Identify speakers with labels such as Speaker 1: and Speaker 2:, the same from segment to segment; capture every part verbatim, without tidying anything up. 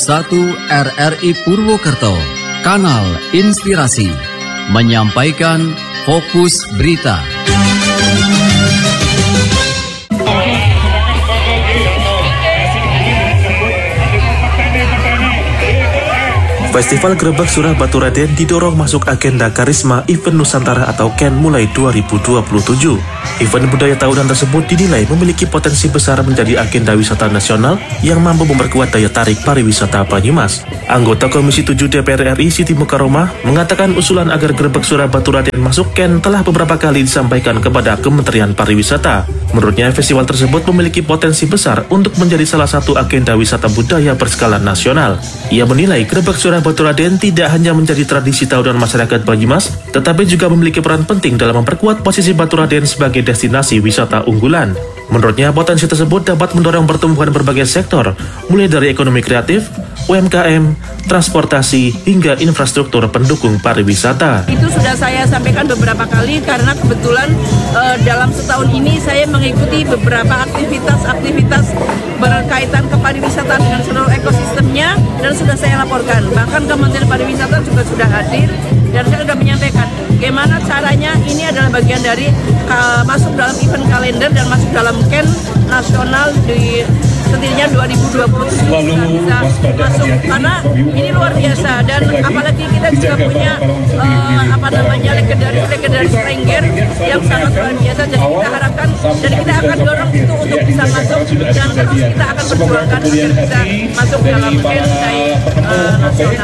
Speaker 1: satu R R I Purwokerto, Kanal Inspirasi, menyampaikan Fokus Berita.
Speaker 2: Festival Grebek Surah Batu Raden didorong masuk agenda Karisma Event Nusantara atau K E N mulai dua ribu dua puluh tujuh. Event budaya tahunan tersebut dinilai memiliki potensi besar menjadi agenda wisata nasional yang mampu memperkuat daya tarik pariwisata Banyumas. Anggota Komisi tujuh D P R R I Siti Mukaromah mengatakan usulan agar Grebek Surah Batu Raden masuk K E N telah beberapa kali disampaikan kepada Kementerian Pariwisata. Menurutnya, festival tersebut memiliki potensi besar untuk menjadi salah satu agenda wisata budaya berskala nasional. Ia menilai Grebek Surah Batu Raden tidak hanya menjadi tradisi tahunan masyarakat Banyumas, tetapi juga memiliki peran penting dalam memperkuat posisi Batu Raden sebagai destinasi wisata unggulan. Menurutnya, potensi tersebut dapat mendorong pertumbuhan berbagai sektor, mulai dari ekonomi kreatif, U M K M, transportasi, hingga infrastruktur pendukung pariwisata.
Speaker 3: Itu sudah saya sampaikan beberapa kali karena kebetulan uh, dalam setahun ini saya mengikuti beberapa aktivitas-aktivitas berkaitan ke pariwisata dengan seluruh ekosistemnya dan sudah saya laporkan. Bahkan Kementerian Pariwisata juga sudah hadir dan saya sudah menyampaikan bagaimana caranya ini adalah bagian dari uh, masuk dalam event kalender dan masuk dalam K E N nasional di setidaknya dua ribu dua puluh tujuh bisa masuk karena ini luar biasa dan apalagi kita juga punya uh, apa namanya legendaris legendaris Lengger yang sangat luar biasa, jadi kita harapkan dan kita akan dorong itu untuk bisa masuk dan terus kita akan perjuangkan agar bisa masuk dalam K E N uh, nasional.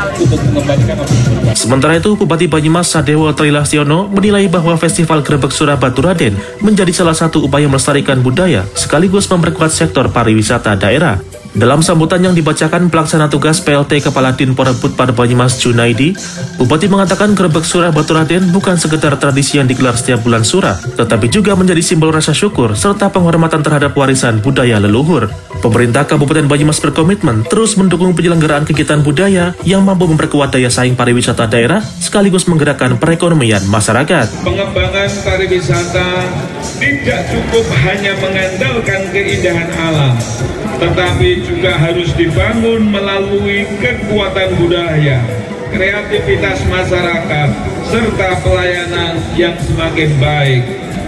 Speaker 2: Sementara itu, Bupati Banyumas Sadewo Trilastiono menilai bahwa Festival Grebek Surah Batu Raden menjadi salah satu upaya melestarikan budaya sekaligus memperkuat sektor pariwisata daerah. Dalam sambutan yang dibacakan pelaksana tugas P L T Kepala Dinporebut pada Banyumas Junaidi, Bupati mengatakan Grebek Surah Batu Raden bukan sekedar tradisi yang digelar setiap bulan Surah, tetapi juga menjadi simbol rasa syukur serta penghormatan terhadap warisan budaya leluhur. Pemerintah Kabupaten Banyumas berkomitmen terus mendukung penyelenggaraan kegiatan budaya yang mampu memperkuat daya saing pariwisata daerah sekaligus menggerakkan perekonomian masyarakat.
Speaker 4: Pengembangan pariwisata tidak cukup hanya mengandalkan keindahan alam, tetapi juga harus dibangun melalui kekuatan budaya, kreativitas masyarakat, serta pelayanan yang semakin baik.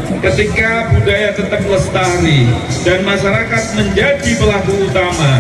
Speaker 4: Ketika budaya tetap lestari dan masyarakat menjadi pelaku utama,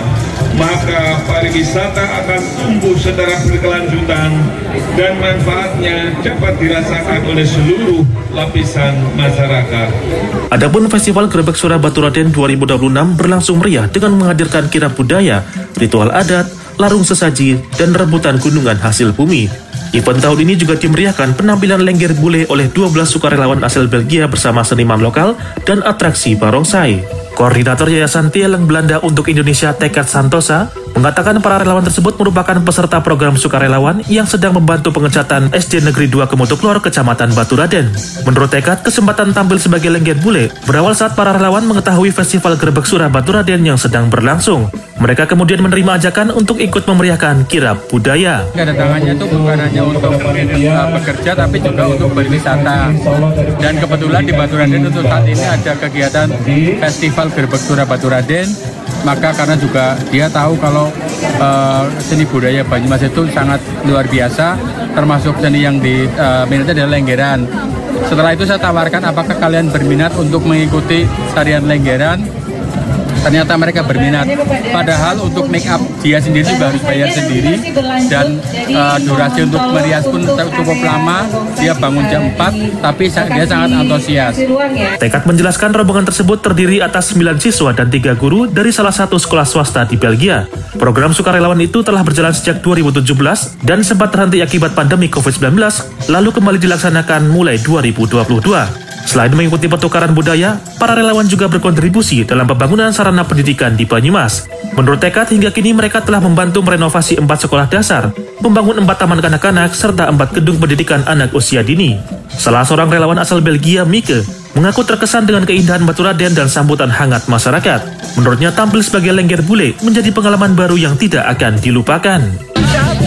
Speaker 4: maka pariwisata akan tumbuh secara berkelanjutan dan manfaatnya dapat dirasakan oleh seluruh lapisan masyarakat.
Speaker 2: Adapun Festival Grebek Surah Batu Raden dua ribu dua puluh enam berlangsung meriah dengan menghadirkan kirab budaya, ritual adat, larung sesaji, dan rebutan gunungan hasil bumi. Event tahun ini juga dimeriahkan penampilan Lengger Bule oleh dua belas sukarelawan asal Belgia bersama seniman lokal dan atraksi barongsai. Koordinator Yayasan Tieleng Belanda untuk Indonesia Tekad Santosa mengatakan para relawan tersebut merupakan peserta program sukarelawan yang sedang membantu pengecatan S D Negeri dua Kemutuklor, Kecamatan Batu Raden. Menurut Tekad, kesempatan tampil sebagai Lengger Bule berawal saat para relawan mengetahui Festival Grebek Surah Batu Raden yang sedang berlangsung. Mereka kemudian menerima ajakan untuk ikut memeriahkan kirab budaya.
Speaker 5: Kedatangannya itu bukan hanya untuk uh, bekerja, tapi juga untuk berwisata. Dan kebetulan di Batu Raden untuk saat ini ada kegiatan Festival Grebek Surah Batu Raden. Maka karena juga dia tahu kalau uh, seni budaya Banyumas itu sangat luar biasa, termasuk seni yang diminati uh, adalah Lenggeran. Setelah itu saya tawarkan apakah kalian berminat untuk mengikuti tarian Lenggeran. Ternyata mereka berminat. Padahal untuk make up dia sendiri juga harus bayar sendiri dan uh, durasi untuk merias pun cukup lama. Dia bangun jam empat, tapi dia sangat antusias.
Speaker 2: Tekad menjelaskan rombongan tersebut terdiri atas sembilan siswa dan tiga guru dari salah satu sekolah swasta di Belgia. Program sukarelawan itu telah berjalan sejak dua ribu tujuh belas dan sempat terhenti akibat pandemi covid sembilan belas, lalu kembali dilaksanakan mulai dua ribu dua puluh dua. Selain mengikuti pertukaran budaya, para relawan juga berkontribusi dalam pembangunan sarana pendidikan di Banyumas. Menurut Tekad, hingga kini mereka telah membantu merenovasi empat sekolah dasar, membangun empat taman kanak-kanak, serta empat gedung pendidikan anak usia dini. Salah seorang relawan asal Belgia, Mike, mengaku terkesan dengan keindahan Batu Raden dan sambutan hangat masyarakat. Menurutnya, tampil sebagai Lengger Bule menjadi pengalaman baru yang tidak akan dilupakan.